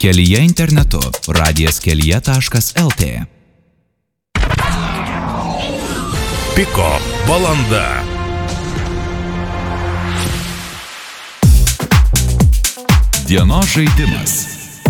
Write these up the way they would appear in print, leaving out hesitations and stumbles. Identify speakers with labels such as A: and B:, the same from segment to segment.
A: Kelyje internetu radijas-kelyje.lt.
B: Piko valanda.
A: Dienos žaidimas.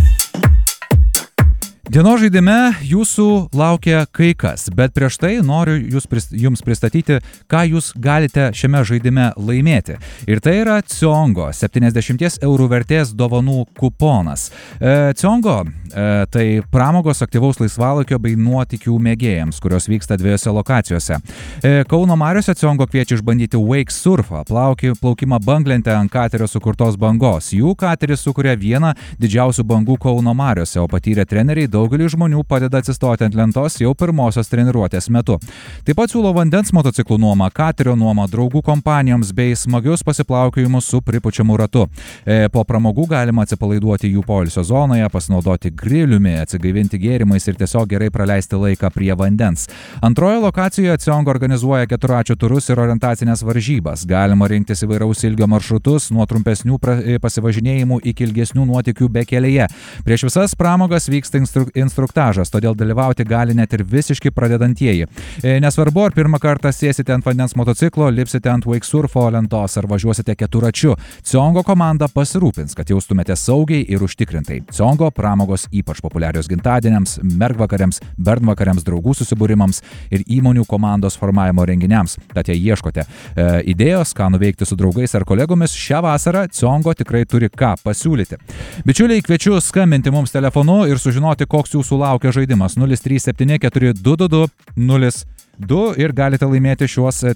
C: Dienos žaidime jūsų laukia kai kas, bet prieš tai noriu jums pristatyti, ką jūs galite šiame žaidime laimėti. Ir tai yra Ciongo 70 eurų vertės dovanų kuponas. Ciongo tai pramogos aktyvaus laisvalaikio bei nuotykių mėgėjams, kurios vyksta dviejose lokacijose. Kauno mariose Ciongo kviečia išbandyti wake surfą, plaukimą banglente ant katerio sukurtos bangos. Jų kateris sukuria vieną didžiausių bangų Kauno mariose, o patyrę treneriai daugelį žmonių padeda atsistoti ant lentos jau pirmosios treniruotės metu. Taip pat siūlo vandens motociklų nuomą, katerio nuomą draugų kompanijoms bei smagius pasiplaukiojimus su pripučiamu ratu. Po pramogų galima atsipalaiduoti jų poilsio zonoje, pasinaudoti griliumi, atsigaivinti gėrimais ir tiesiog gerai praleisti laiką prie vandens. Antroje lokacijoje Ciongo organizuoja keturračių turus ir orientacinės varžybas. Galima rinktis įvairaus ilgio maršrutus, nuo trumpesnių pasivažinėjimų iki ilgesnių nuotykių be kelyje. Prieš visas pramogas vyksta instruktažas, todėl dalyvauti gali net ir visiškai pradedantieji. Nesvarbu, ar pirmą kartą sėsite ant vandens motociklo, lipsite ant wake surfo lentos ar važiuosite keturračiu. Ciongo komanda pasirūpins, kad jaustumėte saugiai ir užtikrintai. Ciongo pramogos ypač populiarios gimtadieniams, mergvakariams, bernvakariams, draugų susibūrimams ir įmonių komandos formavimo renginiams. Tad jei ieškote idėjos, ką nuveikti su draugais ar kolegomis, šią vasarą Ciongo tikrai turi ką pasiūlyti. Bičiuliai, kviečiu skambinti mums telefonu ir sužinoti, koks jūsų laukia žaidimas 037 422 02 ir galite laimėti šį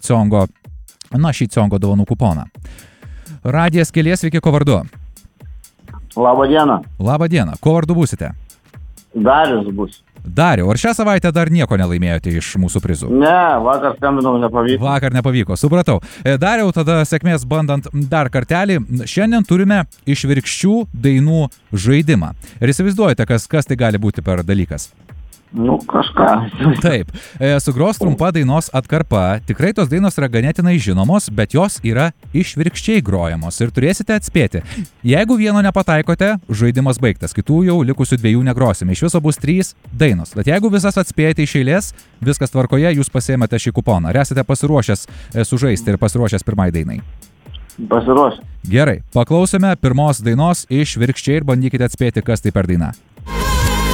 C: Ciongo dovanų kuponą. Radijas Kelyje, sveiki, ko vardu?
D: Labą dieną.
C: Labą dieną, ko vardu būsite?
D: Darius bus.
C: Dariau, ar šią savaitę dar nieko nelaimėjote iš mūsų prizų?
D: Ne, vakar skambinau, nepavyko.
C: Vakar nepavyko, supratau. Dariau, tada sėkmės bandant dar kartelį. Šiandien turime išvirkščių dainų žaidimą. Ir įsivaizduojate, kas tai gali būti per dalykas?
D: Nu, kažką.
C: Taip, sugros trumpa dainos atkarpa. Tikrai tos dainos yra ganėtinai žinomos, bet jos yra išvirkščiai grojamos ir turėsite atspėti. Jeigu vieno nepataikote, žaidimas baigtas, kitų jau likusių dviejų negrosime. Iš viso bus 3 dainos. Bet jeigu visas atspėjate iš eilės, viskas tvarkoje, jūs pasiėmėte šį kuponą. Ar esate pasiruošęs sužaisti ir pasiruošęs pirmai dainai?
D: Pasiruošę.
C: Gerai, paklausome pirmos dainos išvirkščiai ir bandykite atspėti, kas tai per daina.